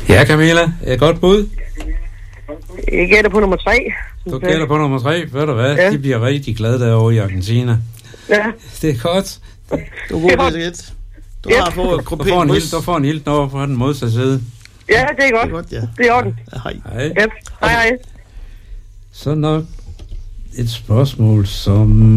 Ja, Camilla, et godt bud. Jeg gætter på nummer 3. Du gætter på nummer 3, ved du hvad? Ja. De bliver rigtig glade derovre i Argentina. Ja. Det er godt. Du er god til at gætte. Du har fået Du får en hilt over på den modsatte side. Ja, det er godt. Det er godt, ja. Det er orden. Ja, hej. Hej. Ja. Hej, hej. Så nok et spørgsmål, som